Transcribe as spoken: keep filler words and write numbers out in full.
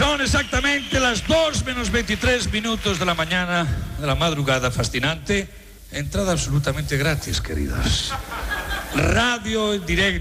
Son exactamente las dos menos veintitrés minutos de la mañana de la madrugada fascinante. Entrada absolutamente gratis, queridos. Radio en directo.